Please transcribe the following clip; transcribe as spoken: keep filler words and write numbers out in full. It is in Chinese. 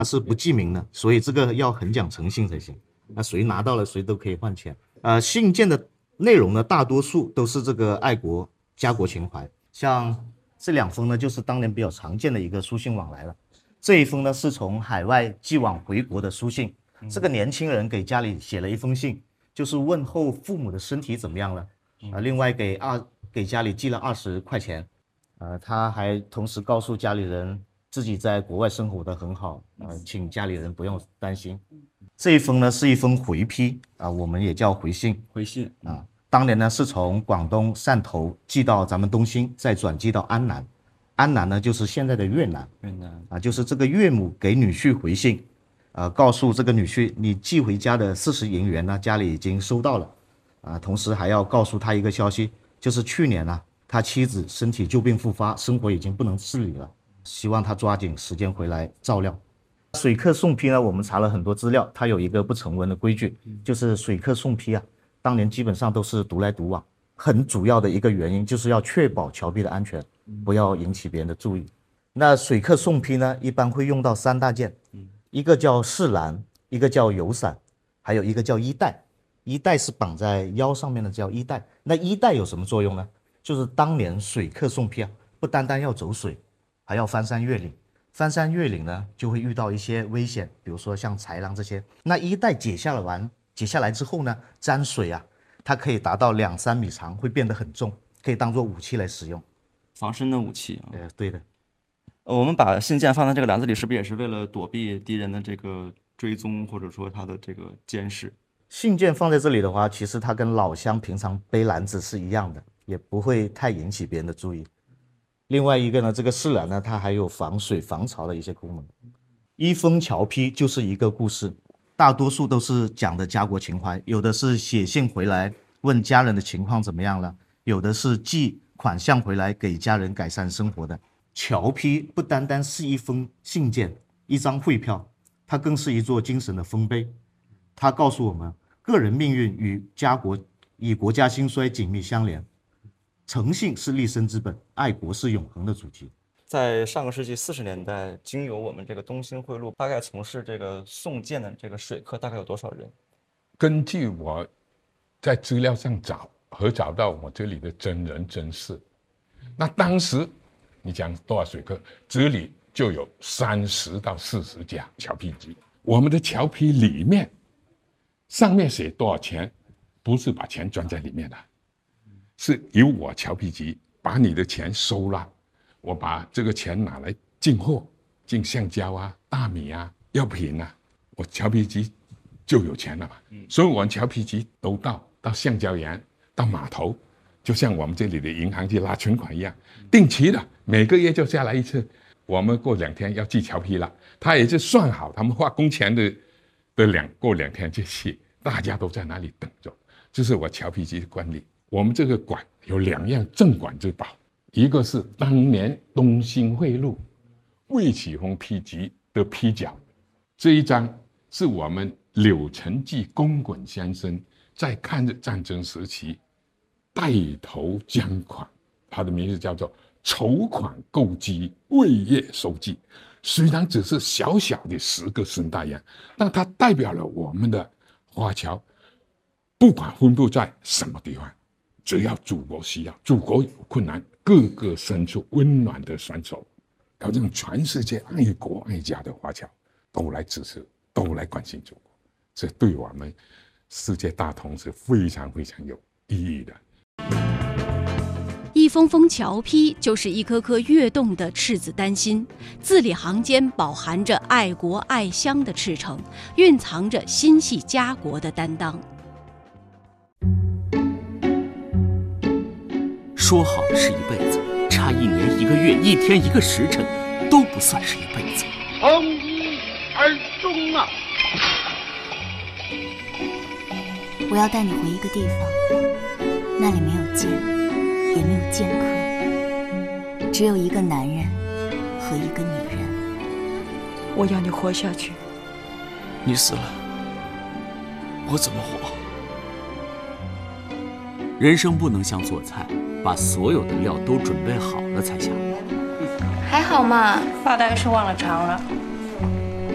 它是不记名的，所以这个要很讲诚信才行。那谁拿到了谁都可以换钱。呃，信件的内容呢，大多数都是这个爱国家国情怀。像这两封呢，就是当年比较常见的一个书信往来了。这一封呢，是从海外寄往回国的书信。这个年轻人给家里写了一封信，就是问候父母的身体怎么样了。呃，另外给二给家里寄了二十块钱。呃，他还同时告诉家里人自己在国外生活得很好，呃，请家里人不用担心。这一封呢是一封回批啊、呃，我们也叫回信。 回信啊、呃，当年呢是从广东汕头寄到咱们东兴，再转寄到安南。安南呢就是现在的越南。 越南啊、 呃，就是这个岳母给女婿回信，呃，告诉这个女婿，你寄回家的四十银元呢，家里已经收到了。啊、呃，同时还要告诉他一个消息，就是去年呢、啊。他妻子身体旧病复发，生活已经不能自理了，希望他抓紧时间回来照料。水客送批呢，我们查了很多资料，它有一个不成文的规矩，就是水客送批啊，当年基本上都是独来独往，很主要的一个原因就是要确保侨批的安全，不要引起别人的注意。那水客送批呢，一般会用到三大件，一个叫饰篮，一个叫油伞，还有一个叫衣带。衣带是绑在腰上面的，叫衣带。那衣带有什么作用呢？就是当年水客送批啊，不单单要走水，还要翻山越岭。翻山越岭呢，就会遇到一些危险，比如说像豺狼这些。那衣带解下来完，解下来之后呢，沾水啊，它可以达到两三米长，会变得很重，可以当做武器来使用， 防身的武器啊。 呃，对的。 呃，我们把信件放在这个篮子里，是不是也是为了躲避敌人的这个追踪，或者说他的这个监视？ 信件放在这里的话，其实它跟老乡平常背篮子是一样的，也不会太引起别人的注意。另外一个呢，这个饰篮呢，它还有防水防潮的一些功能。一封侨批就是一个故事，大多数都是讲的家国情怀，有的是写信回来问家人的情况怎么样了，有的是寄款项回来给家人改善生活的。侨批不单单是一封信件，一张汇票，它更是一座精神的丰碑。它告诉我们，个人命运与家国与国家兴衰紧密相连。诚信是立身之本，爱国是永恒的主题。 在上个世纪四十年代，经由我们这个东兴汇路，大概从事这个送件的这个水客大概有多少人？ 根据我在资料上找和找到我这里的真人真事，那当时你讲多少水客，这里就有三十到四十家侨批局。我们的侨批里面上面写多少钱，不是把钱装在里面的，是由我侨批局把你的钱收了，我把这个钱拿来进货，进橡胶啊、大米啊、药品啊，我侨批局就有钱了嘛。嗯、所以我们侨批局都到到橡胶园、到码头，就像我们这里的银行去拉存款一样，定期的每个月就下来一次。我们过两天要寄侨批了，他也是算好，他们花工钱的的两过两天就寄，大家都在那里等着。这是我侨批局的管理。我们这个馆有两样镇馆之宝，一个是当年东兴汇路魏启峰批局的批角，这一张是我们柳成纪公馆先生在抗日战争时期带头捐款，他的名字叫做筹款购机为业收记。虽然只是小小的十个孙大洋，但它代表了我们的华侨，不管分布在什么地方，只要祖国需要，祖国有困难，个个伸出温暖的双手，要让全世界爱国爱家的华侨都来支持，都来关心祖国，这对我们世界大同是非常非常有意义的。 一封封侨批就是一颗颗跃动的赤子丹心，字里行间饱含着爱国爱乡的赤诚，蕴藏着心系家国的担当。 说好的是一辈子，差一年一个月一天一个时辰都不算是一辈子。 从一而终啊！ 我要带你回一个地方，那里没有剑，也没有剑客，只有一个男人和一个女人。 我要你活下去。 你死了，我怎么活？人生不能像做菜，把所有的料都准备好了才下锅。 还好嘛，大概是忘了尝了。